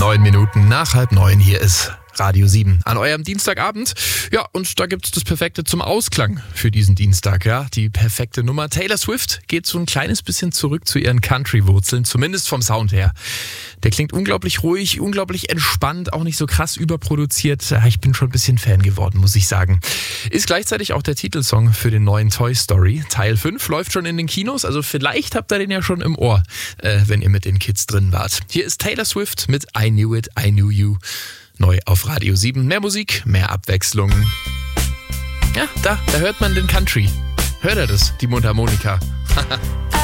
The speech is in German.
9 Minuten nach 8:30. Hier ist Radio 7 an eurem Dienstagabend. Ja, und da gibt's das Perfekte zum Ausklang für diesen Dienstag. Ja, die perfekte Nummer. Taylor Swift geht so ein kleines bisschen zurück zu ihren Country-Wurzeln, zumindest vom Sound her. Der klingt unglaublich ruhig, unglaublich entspannt, auch nicht so krass überproduziert. Ja, ich bin schon ein bisschen Fan geworden, muss ich sagen. Ist gleichzeitig auch der Titelsong für den neuen Toy Story. Teil 5 läuft schon in den Kinos, also vielleicht habt ihr den ja schon im Ohr, wenn ihr mit den Kids drin wart. Hier ist Taylor Swift mit I Knew It, I Knew You. Neu auf Radio 7. Mehr Musik, mehr Abwechslung. Ja, da hört man den Country. Hört ihr das? Die Mundharmonika.